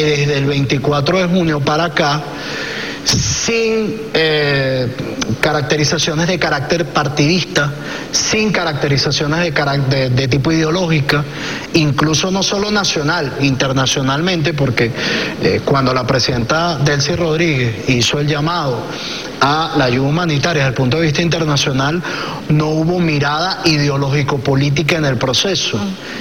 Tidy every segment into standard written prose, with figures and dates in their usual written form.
desde el 24 de junio para acá, sin caracterizaciones de carácter partidista, sin caracterizaciones de tipo ideológica, incluso no solo nacional, internacionalmente, porque cuando la presidenta Delcy Rodríguez hizo el llamado a la ayuda humanitaria desde el punto de vista internacional, no hubo mirada ideológico-política en el proceso.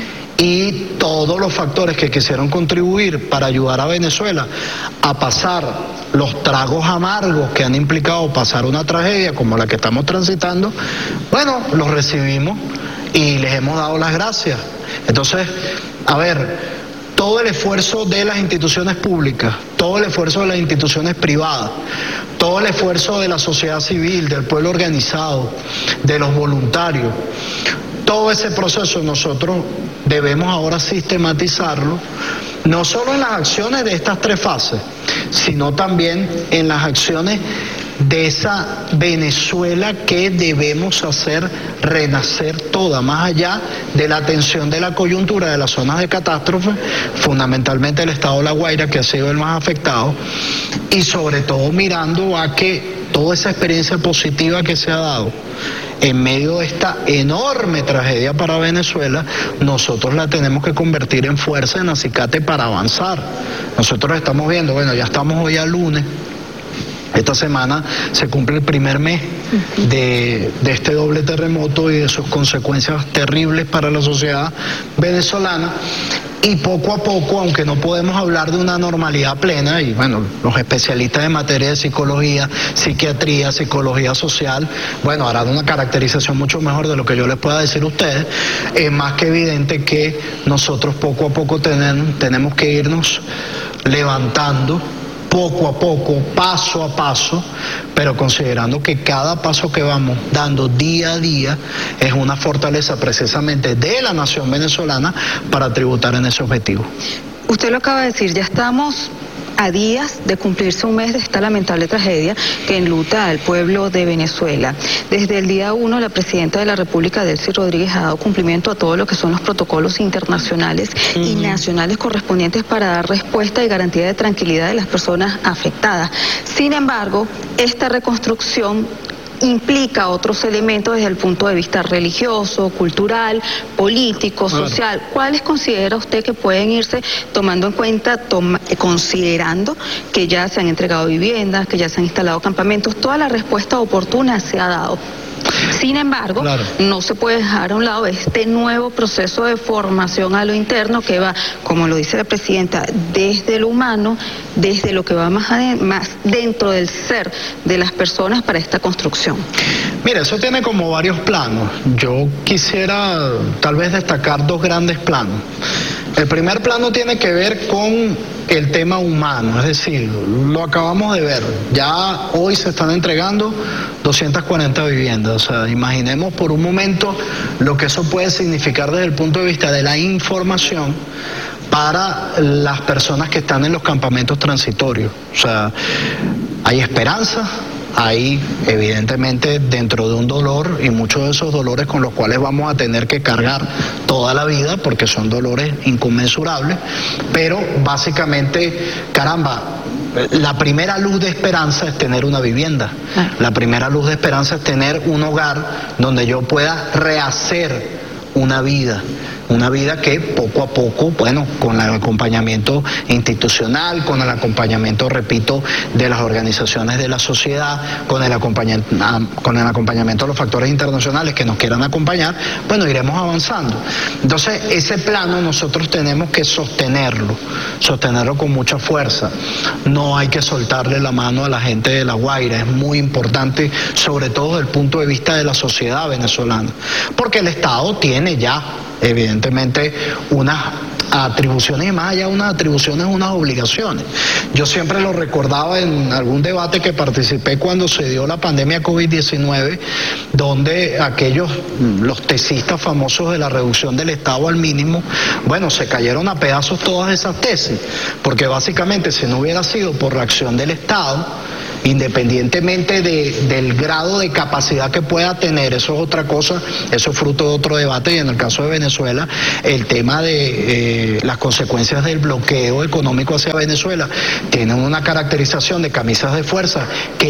Y todos los factores que quisieron contribuir para ayudar a Venezuela a pasar los tragos amargos que han implicado pasar una tragedia como la que estamos transitando, bueno, los recibimos y les hemos dado las gracias. Entonces, a ver, todo el esfuerzo de las instituciones públicas, todo el esfuerzo de las instituciones privadas, todo el esfuerzo de la sociedad civil, del pueblo organizado, de los voluntarios, todo ese proceso nosotros debemos ahora sistematizarlo, no solo en las acciones de estas tres fases, sino también en las acciones de esa Venezuela que debemos hacer renacer toda, más allá de la atención de la coyuntura de las zonas de catástrofe, fundamentalmente el estado de La Guaira, que ha sido el más afectado, y sobre todo mirando a que toda esa experiencia positiva que se ha dado en medio de esta enorme tragedia para Venezuela, nosotros la tenemos que convertir en fuerza, en acicate para avanzar. Nosotros estamos viendo, bueno, ya estamos hoy a lunes, esta semana se cumple el primer mes de este doble terremoto y de sus consecuencias terribles para la sociedad venezolana. Y poco a poco, aunque no podemos hablar de una normalidad plena, y bueno, los especialistas en materia de psicología, psiquiatría, psicología social, bueno, harán una caracterización mucho mejor de lo que yo les pueda decir a ustedes, es más que evidente que nosotros poco a poco tenemos que irnos levantando, poco a poco, paso a paso, pero considerando que cada paso que vamos dando día a día es una fortaleza precisamente de la nación venezolana para tributar en ese objetivo. Usted lo acaba de decir, ya estamos a días de cumplirse un mes de esta lamentable tragedia que enluta al pueblo de Venezuela. Desde el día 1, la presidenta de la República, Delcy Rodríguez, ha dado cumplimiento a todo lo que son los protocolos internacionales y nacionales correspondientes para dar respuesta y garantía de tranquilidad de las personas afectadas. Sin embargo, esta reconstrucción implica otros elementos desde el punto de vista religioso, cultural, político, social. ¿Cuáles considera usted que pueden irse tomando en cuenta, considerando que ya se han entregado viviendas, que ya se han instalado campamentos? Toda la respuesta oportuna se ha dado. Sin embargo, no se puede dejar a un lado este nuevo proceso de formación a lo interno que va, como lo dice la presidenta, desde lo humano, desde lo que va más dentro del ser de las personas para esta construcción. Mira, eso tiene como varios planos. Yo quisiera tal vez destacar dos grandes planos. El primer plano tiene que ver con el tema humano, es decir, lo acabamos de ver, ya hoy se están entregando 240 viviendas, o sea, imaginemos por un momento lo que eso puede significar desde el punto de vista de la información para las personas que están en los campamentos transitorios. O sea, hay esperanza, hay evidentemente dentro de un dolor, y muchos de esos dolores con los cuales vamos a tener que cargar toda la vida porque son dolores inconmensurables, pero básicamente, caramba, la primera luz de esperanza es tener una vivienda, la primera luz de esperanza es tener un hogar donde yo pueda rehacer una vida que poco a poco, bueno, con el acompañamiento institucional, con el acompañamiento, repito, de las organizaciones de la sociedad, con el acompañamiento de los factores internacionales que nos quieran acompañar, bueno, iremos avanzando. Entonces, ese plano nosotros tenemos que sostenerlo con mucha fuerza. No hay que soltarle la mano a la gente de La Guaira, es muy importante, sobre todo desde el punto de vista de la sociedad venezolana, porque el Estado tiene ya evidentemente unas atribuciones, y más allá de unas atribuciones, unas obligaciones. Yo siempre lo recordaba en algún debate que participé cuando se dio la pandemia COVID-19, donde los tesistas famosos de la reducción del Estado al mínimo, bueno, se cayeron a pedazos todas esas tesis, porque básicamente si no hubiera sido por la acción del Estado, independientemente del grado de capacidad que pueda tener, eso es otra cosa, eso es fruto de otro debate, y en el caso de Venezuela, el tema de las consecuencias del bloqueo económico hacia Venezuela tienen una caracterización de camisas de fuerza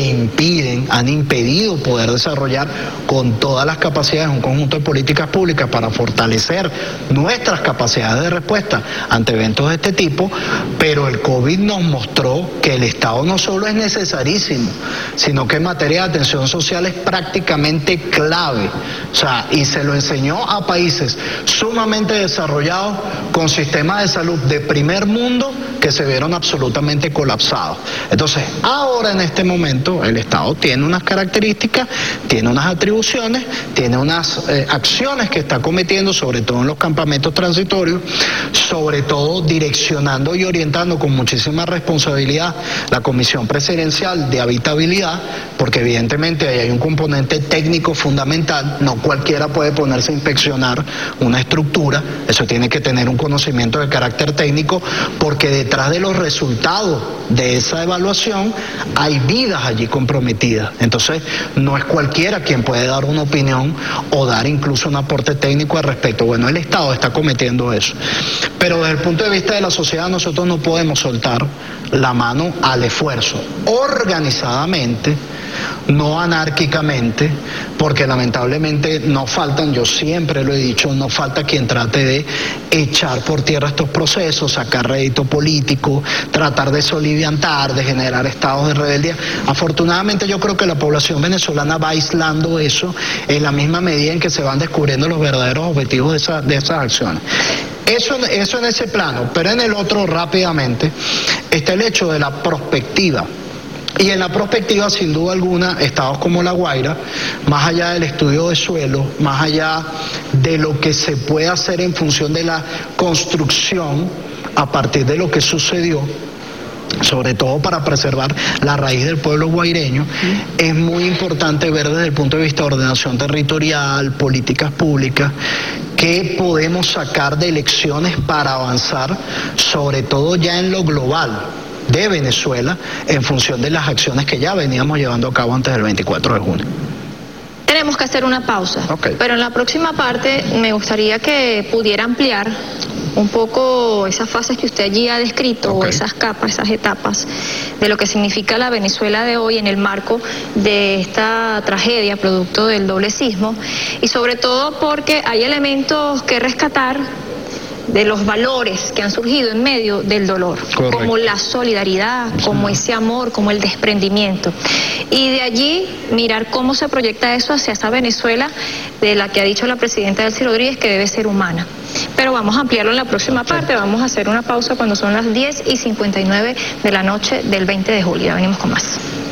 que han impedido poder desarrollar con todas las capacidades un conjunto de políticas públicas para fortalecer nuestras capacidades de respuesta ante eventos de este tipo, pero el COVID nos mostró que el Estado no solo es necesarísimo, sino que en materia de atención social es prácticamente clave. O sea, y se lo enseñó a países sumamente desarrollados con sistemas de salud de primer mundo que se vieron absolutamente colapsados. Entonces, ahora en este momento el Estado tiene unas características, tiene unas atribuciones, tiene unas acciones que está cometiendo, sobre todo en los campamentos transitorios, sobre todo direccionando y orientando con muchísima responsabilidad la Comisión Presidencial de Habitabilidad, porque evidentemente ahí hay un componente técnico fundamental. No cualquiera puede ponerse a inspeccionar una estructura, eso tiene que tener un conocimiento de carácter técnico, porque detrás de los resultados de esa evaluación hay vidas allí comprometidas. Entonces no es cualquiera quien puede dar una opinión o dar incluso un aporte técnico al respecto. Bueno, el Estado está cometiendo eso, pero desde el punto de vista de la sociedad nosotros no podemos soltar la mano al esfuerzo organizadamente, no anárquicamente, porque lamentablemente no faltan, yo siempre lo he dicho, no falta quien trate de echar por tierra estos procesos, sacar rédito político, tratar de soliviantar, de generar estados de rebeldía. Afortunadamente yo creo que la población venezolana va aislando eso en la misma medida en que se van descubriendo los verdaderos objetivos de esas acciones. Eso en ese plano, pero en el otro rápidamente está el hecho de la prospectiva. Y en la prospectiva, sin duda alguna, estados como La Guaira, más allá del estudio de suelo, más allá de lo que se puede hacer en función de la construcción a partir de lo que sucedió, sobre todo para preservar la raíz del pueblo guaireño, es muy importante ver desde el punto de vista de ordenación territorial, políticas públicas, qué podemos sacar de lecciones para avanzar, sobre todo ya en lo global de Venezuela, en función de las acciones que ya veníamos llevando a cabo antes del 24 de junio. Tenemos que hacer una pausa, pero en la próxima parte me gustaría que pudiera ampliar un poco esas fases que usted allí ha descrito, o esas capas, esas etapas de lo que significa la Venezuela de hoy en el marco de esta tragedia producto del doble sismo, y sobre todo porque hay elementos que rescatar de los valores que han surgido en medio del dolor, como la solidaridad, como ese amor, como el desprendimiento. Y de allí mirar cómo se proyecta eso hacia esa Venezuela de la que ha dicho la presidenta Delcy Rodríguez que debe ser humana. Pero vamos a ampliarlo en la próxima parte, vamos a hacer una pausa cuando son las 10:59 de la noche del 20 de julio. Venimos con más.